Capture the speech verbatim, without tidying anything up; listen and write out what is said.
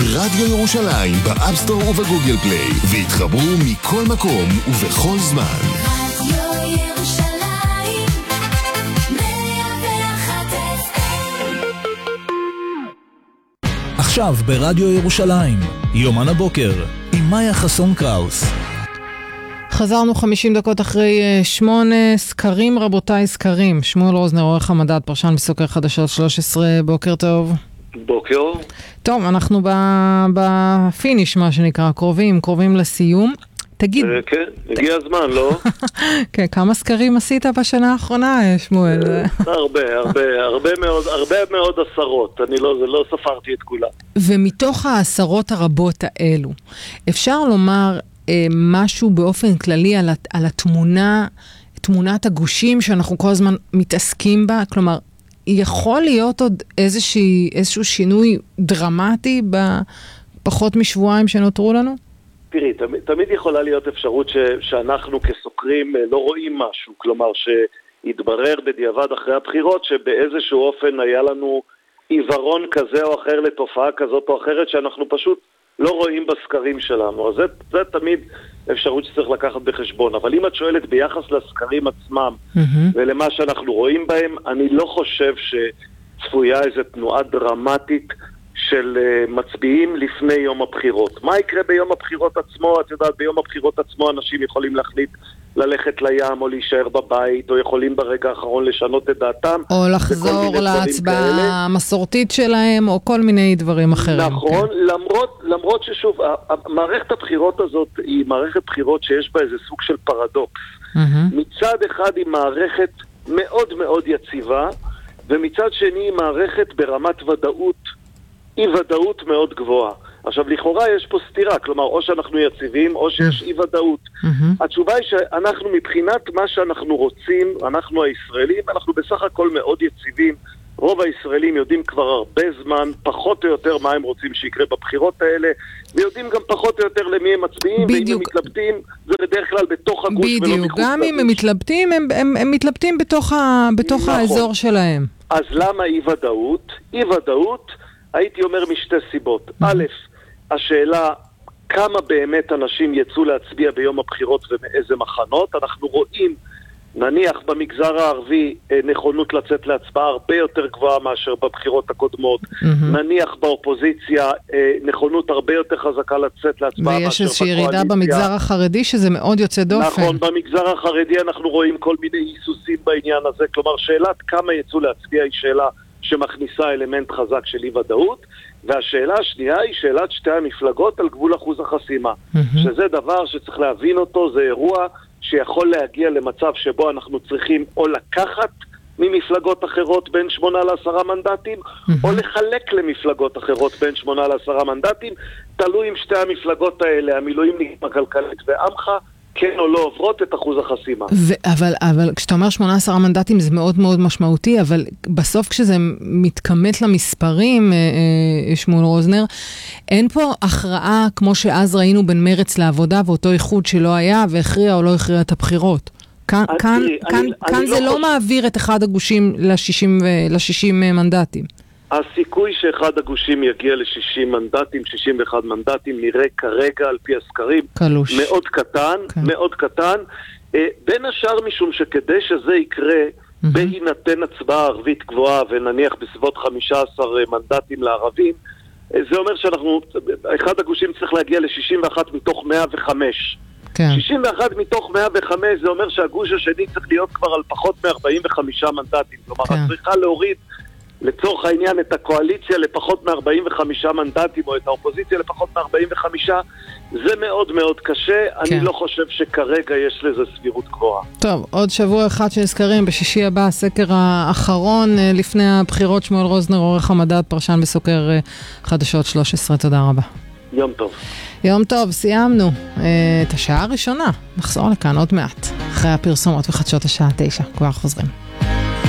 רדיו ירושלים באפסטור ובגוגל פליי, והתחברו מכל מקום ובכל זמן. רדיו ירושלים מאה ואחת אף אם. עכשיו ברדיו ירושלים, יומן הבוקר עם מאיה חסון קראוס. חזרנו חמישים דקות אחרי שמונה. סקרים רבותיי, סקרים. שמואל רוזנר, עורך המדד, פרשן בסוקר חדשות שלוש עשרה. בוקר טוב. בוקר. טוב, אנחנו בפיניש, מה שנקרא, קרובים, קרובים לסיום. תגיד. כן, הגיע הזמן, לא? כן, כמה סקרים עשית בשנה האחרונה, שמואל? הרבה, הרבה, הרבה מאוד, הרבה מאוד עשרות. אני לא, לא ספרתי את כולם. ומתוך העשרות הרבות האלו, אפשר לומר משהו באופן כללי על, על התמונה, תמונת הגושים שאנחנו כל הזמן מתעסקים בה? כלומר, יכול להיות עוד איזושהי, איזשהו שינוי דרמטי בפחות משבועיים שנותרו לנו? תראי, תמיד, תמיד יכולה להיות אפשרות ש, שאנחנו כסוקרים לא רואים משהו. כלומר, שיתברר בדיעבד אחרי הבחירות שבאיזשהו אופן היה לנו עיוורון כזה או אחר לתופעה כזאת או אחרת שאנחנו פשוט לא רואים בסקרים שלנו. אז זה, זה תמיד אפשרות שצריך לקחת בחשבון. אבל אם את שואלת ביחס לסקרים עצמם mm-hmm. ולמה שאנחנו רואים בהם, אני לא חושב שצפויה איזו תנועה דרמטית של uh, מצביעים לפני יום הבחירות. מה יקרה ביום הבחירות עצמו? את יודעת, ביום הבחירות עצמו אנשים יכולים להחליט ללכת לים או להישאר בבית, או יכולים ברגע האחרון לשנות את דעתם. או לחזור להצבעה המסורתית שלהם, או כל מיני דברים אחרים. נכון, כן. למרות, למרות ששוב, מערכת הבחירות הזאת היא מערכת בחירות שיש בה איזה סוג של פרדוקס. Mm-hmm. מצד אחד היא מערכת מאוד מאוד יציבה, ומצד שני היא מערכת ברמת ודאות, אי ודאות מאוד גבוהה. עכשיו, לכאורה יש פה סתירה, כלומר, או שאנחנו יציבים, או שיש אי ודאות. Mm-hmm. התשובה היא שאנחנו מבחינת מה שאנחנו רוצים, אנחנו הישראלים, אנחנו בסך הכל מאוד יציבים. רוב הישראלים יודעים כבר הרבה זמן, פחות או יותר מה הם רוצים שיקרה בבחירות האלה, ויודעים גם פחות או יותר למי הם מצביעים, בדיוק. ואם הם מתלבטים, זה בדרך כלל בתוך הגוש ולא מחוץ לגוש. בדיוק, גם אם הם מתלבטים, הם, הם, הם מתלבטים בתוך, ה, בתוך נכון. האזור שלהם. אז למה אי ודאות? אי ודאות, הייתי אומר משתי סיבות. Mm-hmm. א', השאלה כמה באמת אנשים יצאו להצביע ביום הבחירות ומאיזה מחנות. אנחנו רואים, נניח במגזר הערבי, נכונות לצאת להצבעה הרבה יותר גבוהה מאשר בבחירות הקודמות. Mm-hmm. נניח באופוזיציה, נכונות הרבה יותר חזקה לצאת להצבעה מאשר ויש איזושהי ירידה במגזר החרדי שזה מאוד יוצא דופן. נכון, במגזר החרדי אנחנו רואים כל מיני היסוסים בעניין הזה. כלומר, שאלת כמה יצאו להצביע היא שאלה שמכניסה אלמנט חזק של אי ודאות. והשאלה השנייה היא שאלת שתי המפלגות על גבול אחוז החסימה. Mm-hmm. שזה דבר שצריך להבין אותו, זה אירוע שיכול להגיע למצב שבו אנחנו צריכים או לקחת ממפלגות אחרות בין שמונה לעשרה מנדטים, mm-hmm. או לחלק למפלגות אחרות בין שמונה לעשרה מנדטים, תלוי אם שתי המפלגות האלה, המילואימניקים הכלכלית ועמך, כן או לא עוברות את אחוז החסימה. ו- אבל, אבל כשאתה אומר שמונה עשרה מנדטים זה מאוד מאוד משמעותי, אבל בסוף כשזה מתכמת למספרים, שמואל רוזנר, אין פה הכרעה כמו שאז ראינו בין מרץ לעבודה ואותו איחוד שלא היה והכריע או לא הכריע את הבחירות. כאן, כאן, אני, כאן, אני, כאן אני זה לא, לא חושב... מעביר את אחד הגושים ל-שישים מנדטים. הסיכוי שאחד הגושים יגיע ל-שישים מנדטים, שישים ואחד מנדטים, נראה כרגע על פי הסקרים קלוש. מאוד קטן, כן. מאוד קטן. בין השאר משום שכדי שזה יקרה, mm-hmm. בהינתן הצבעה ערבית גבוהה, ונניח בסביבות חמישה עשר מנדטים לערבים, זה אומר שאנחנו, אחד הגושים צריך להגיע ל-שישים ואחת מתוך מאה וחמש. כן. שישים ואחת מתוך מאה וחמש, זה אומר שהגוש השני צריך להיות כבר על פחות מ-ארבעים וחמישה מנדטים. כלומר, כן. צריכה להוריד לצורך העניין את הקואליציה לפחות מ-ארבעים וחמישה מנדטים, או את האופוזיציה לפחות מ-ארבעים וחמישה, זה מאוד מאוד קשה. כן. אני לא חושב שכרגע יש לזה סבירות גבוהה. טוב, עוד שבוע אחד שנזכרים, בשישי הבא, הסקר האחרון לפני הבחירות. שמואל רוזנר, עורך המדד, פרשן בסוקר חדשות שלוש עשרה. תודה רבה. יום טוב. יום טוב, סיימנו את השעה הראשונה. נחזור לכאן עוד מעט, אחרי הפרסומות וחדשות השעה תשע. כבר חוזרים.